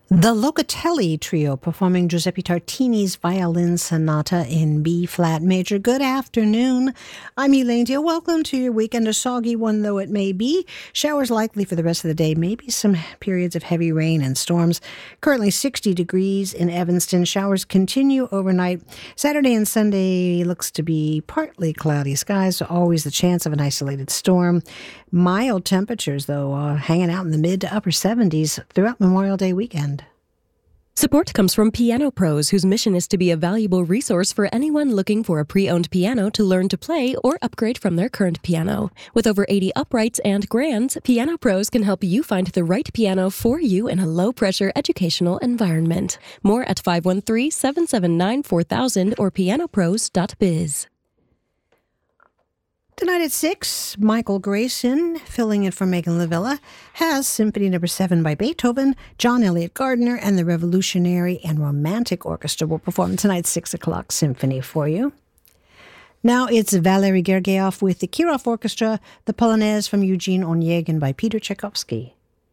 The Locatelli Trio performing Giuseppe Tartini's Violin Sonata in B-flat major. Good afternoon. I'm Elaine Deal. Welcome to your weekend, a soggy one though it may be. Showers likely for the rest of the day, maybe some periods of heavy rain and storms. Currently 60 degrees in Evanston. Showers continue overnight. Saturday and Sunday looks to be partly cloudy skies, so always the chance of an isolated storm. Mild temperatures, though, hanging out in the mid to upper 70s throughout Memorial Day weekend. Support comes from Piano Pros, whose mission is to be a valuable resource for anyone looking for a pre-owned piano to learn to play or upgrade from their current piano. With over 80 uprights and grands, Piano Pros can help you find the right piano for you in a low-pressure educational environment. More at 513-779-4000 or pianopros.biz. Tonight at 6, Michael Grayson, filling in for Megan Lavilla, has Symphony No. 7 by Beethoven. John Elliott Gardner and the Revolutionary and Romantic Orchestra will perform tonight's 6 o'clock symphony for you. Now it's Valery Gergiev with the Kirov Orchestra, the Polonaise from Eugene Onegin by Peter Tchaikovsky.